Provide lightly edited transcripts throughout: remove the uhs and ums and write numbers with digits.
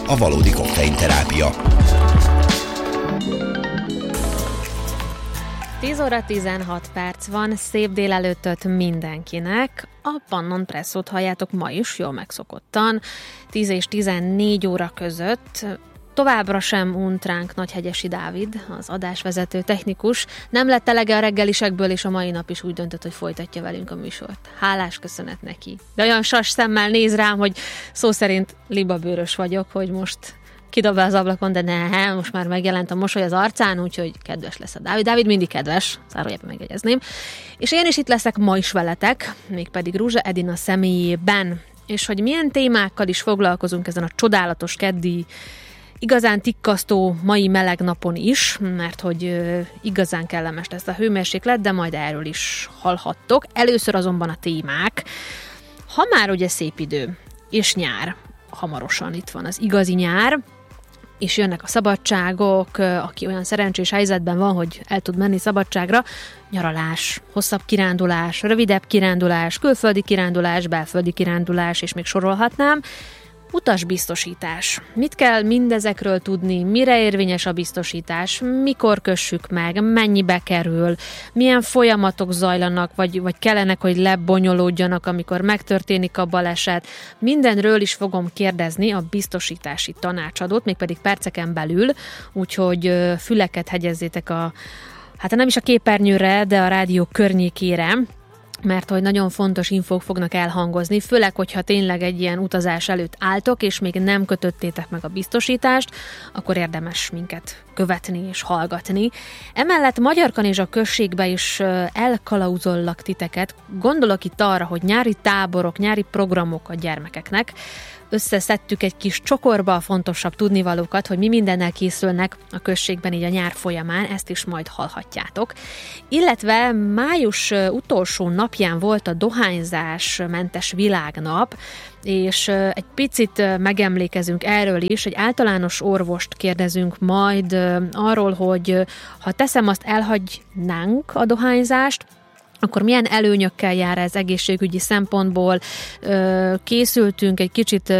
a valódi koffeinterápia. 10 óra 16 perc van, szép délelőttöt mindenkinek. A Pannon Presszót halljátok ma is, jól megszokottan, 10 és 14 óra között. Továbbra sem unt ránk Nagyhegyesi Dávid, az adásvezető technikus. Nem lett elege a reggelisekből, és a mai nap is úgy döntött, hogy folytatja velünk a műsort. Hálás köszönet neki. De olyan sas szemmel néz rám, hogy szó szerint libabőrös vagyok, hogy most kidob be az ablakon, de ne, most már megjelent a mosoly az arcán, úgyhogy kedves lesz a Dávid. Dávid mindig kedves, zárójelben megjegyezném. És én is itt leszek ma is veletek, mégpedig Rúzsa Edina személyében. És hogy milyen témákkal is foglalkozunk ezen a csodálatos keddi, igazán tikkasztó mai meleg napon is, mert hogy igazán kellemes lesz a hőmérséklet, de majd erről is hallhattok. Először azonban a témák. Ha már ugye szép idő, és nyár, hamarosan itt van az igazi nyár, és jönnek a szabadságok, aki olyan szerencsés helyzetben van, hogy el tud menni szabadságra, nyaralás, hosszabb kirándulás, rövidebb kirándulás, külföldi kirándulás, belföldi kirándulás, és még sorolhatnám. Utasbiztosítás. Mit kell mindezekről tudni, mire érvényes a biztosítás, mikor kössük meg, mennyibe kerül, milyen folyamatok zajlanak, vagy kellenek, hogy lebonyolódjanak, amikor megtörténik a baleset. Mindenről is fogom kérdezni a biztosítási tanácsadót, mégpedig perceken belül, úgyhogy füleket hegyezzétek hát nem is a képernyőre, de a rádió környékére, mert hogy nagyon fontos infók fognak elhangozni, főleg, hogyha tényleg egy ilyen utazás előtt álltok, és még nem kötöttétek meg a biztosítást, akkor érdemes minket követni és hallgatni. Emellett Magyarkanizsa községbe is elkalauzollak titeket. Gondolok itt arra, hogy nyári táborok, nyári programok a gyermekeknek. Összeszedtük egy kis csokorba a fontosabb tudnivalókat, hogy mi mindennel készülnek a községben így a nyár folyamán, ezt is majd hallhatjátok. Illetve május utolsó napján volt a dohányzásmentes világnap, és egy picit megemlékezünk erről is, egy általános orvost kérdezünk majd arról, hogy ha teszem, azt elhagynánk a dohányzást, akkor milyen előnyökkel jár ez egészségügyi szempontból. Készültünk egy kicsit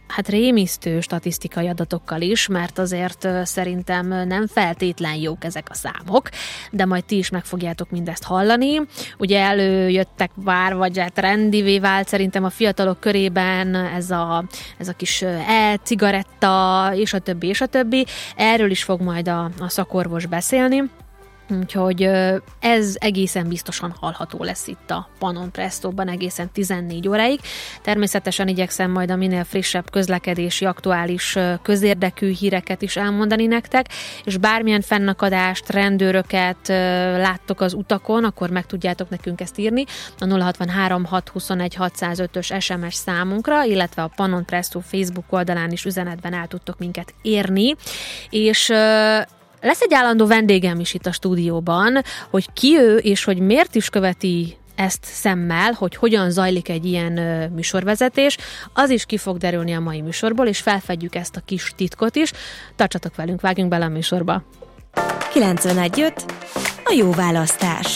rémisztő statisztikai adatokkal is, mert azért szerintem nem feltétlen jók ezek a számok, de majd ti is meg fogjátok mindezt hallani. Ugye előjöttek vagy trendivé vált szerintem a fiatalok körében ez a kis e-cigaretta, és a többi, és a többi. Erről is fog majd a szakorvos beszélni. Úgyhogy ez egészen biztosan hallható lesz itt a Pannon Presszóban egészen 14 óráig. Természetesen igyekszem majd a minél frissebb közlekedési, aktuális közérdekű híreket is elmondani nektek, és bármilyen fennakadást, rendőröket láttok az utakon, akkor meg tudjátok nekünk ezt írni a 063 621 605-ös SMS számunkra, illetve a Pannon Presszó Facebook oldalán is üzenetben el tudtok minket érni, és lesz egy állandó vendégem is itt a stúdióban, hogy ki ő, és hogy miért is követi ezt szemmel, hogy hogyan zajlik egy ilyen műsorvezetés, az is ki fog derülni a mai műsorból, és felfedjük ezt a kis titkot is. Tartsatok velünk, vágjunk bele a műsorba. 91.5. A jó választás.